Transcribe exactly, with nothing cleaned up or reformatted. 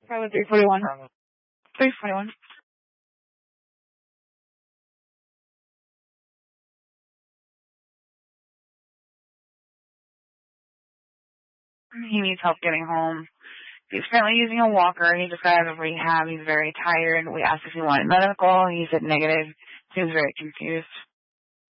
Probably three forty-one. three forty-one. He needs help getting home. He's currently using a walker. He just got out of rehab. He's very tired. We asked if he wanted medical. He said negative. He was very confused.